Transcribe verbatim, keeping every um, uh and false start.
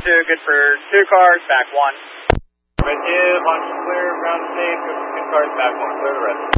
two, good for two cars, back one. Red two, launch clear, ground safe, good for two cars, back one, clear the rest.